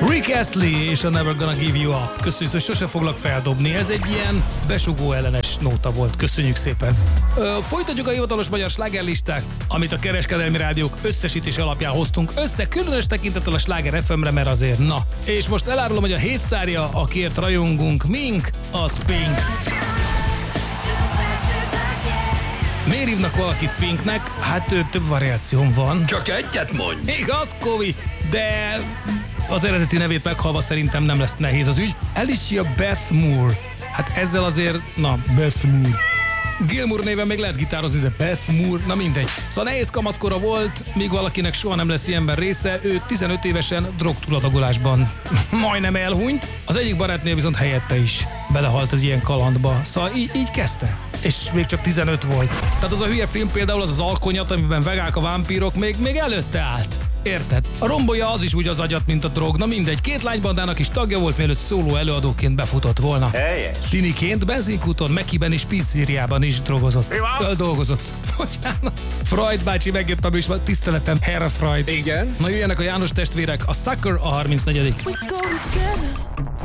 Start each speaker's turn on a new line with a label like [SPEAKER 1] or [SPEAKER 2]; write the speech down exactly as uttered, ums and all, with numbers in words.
[SPEAKER 1] Rick Astley és a Never Gonna Give You Up. Köszönjük, hogy sose foglak feldobni. Ez egy ilyen besugó ellenes nóta volt. Köszönjük szépen. Ö, folytatjuk a hivatalos magyar slágerlisták, amit a kereskedelmi rádiók összesítés alapján hoztunk össze, különös tekintettel a Sláger ef em-re, mert azért na. És most elárulom, hogy a hét sztárja, akiért rajongunk mink, az Pink. Miért hívnak valakit Pinknek? Hát ő, több variáción van.
[SPEAKER 2] Csak egyet mondj!
[SPEAKER 1] Igaz, Kovi, de az eredeti nevét meghalva szerintem nem lesz nehéz az ügy. Alicia Beth Moore. Hát ezzel azért, na, Beth Moore. Gilmour néven még lehet gitározni, de Beth Moore, na mindegy. Szóval nehéz kamaszkora volt, míg valakinek soha nem lesz ilyenben része, ő tizenöt évesen drogtúladagolásban majdnem elhunyt, az egyik barátnője viszont helyette is belehalt az ilyen kalandba. Szóval így, így kezdte. És még csak tizenöt volt. Tehát az a hülye film például, az az Alkonyat, amiben vegák a vámpírok, még, még előtte állt. Érted? A rombolja az is úgy az agyat, mint a drog. Na mindegy, két lánybandának is tagja volt, mielőtt szóló előadóként befutott volna.
[SPEAKER 2] Helyes.
[SPEAKER 1] Tiniként benzinkúton, Mekiben és pizzériában is drogozott. Ö, dolgozott. Bocsánat. Freud bácsi megjött a műsor, tiszteletem, Herr Freud.
[SPEAKER 2] Igen.
[SPEAKER 1] Na jöjjenek a János testvérek, a Sucker a harmincnegyedik.
[SPEAKER 3] We go together.